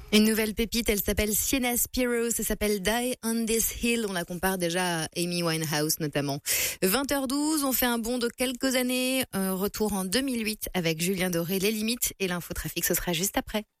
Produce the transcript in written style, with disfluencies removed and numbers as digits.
Une nouvelle pépite, elle s'appelle Sienna Spiro, ça s'appelle Die on This Hill. On la compare déjà à Amy Winehouse notamment. 20h12, on fait un bond de quelques années. Retour en 2008 avec Julien Doré, Les Limites et l'infotrafic, ce sera juste après.